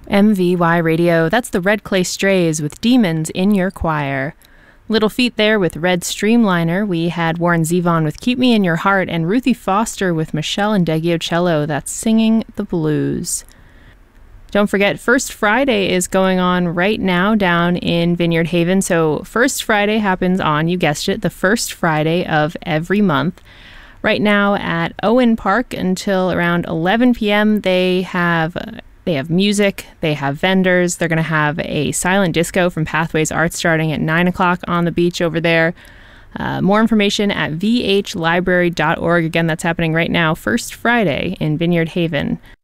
MVY Radio, that's the Red Clay Strays with Demons in Your Choir. Little Feat there with Red Streamliner. We had Warren Zevon with Keep Me in Your Heart and Ruthie Foster with Michelle and Cello, that's Singing the Blues. Don't forget, First Friday is going on right now down in Vineyard Haven. So First Friday happens on, you guessed it, the first Friday of every month. Right now at Owen Park until around 11 p.m. They have music, they have vendors. They're going to have a silent disco from Pathways Art starting at 9 o'clock on the beach over there. More information at vhlibrary.org. Again, that's happening right now, First Friday in Vineyard Haven.